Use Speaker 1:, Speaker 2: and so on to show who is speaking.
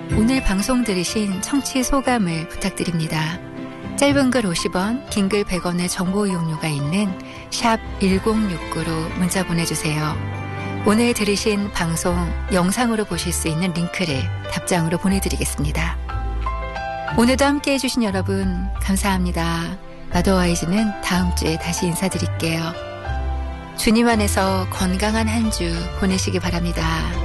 Speaker 1: 오늘 방송 들으신 청취 소감을 부탁드립니다. 짧은 글 50원, 긴 글 100원의 정보 이용료가 있는 샵 1069로 문자 보내주세요. 오늘 들으신 방송 영상으로 보실 수 있는 링크를 답장으로 보내드리겠습니다. 오늘도 함께 해주신 여러분 감사합니다. 마더와이즈는 다음 주에 다시 인사드릴게요. 주님 안에서 건강한 한 주 보내시기 바랍니다.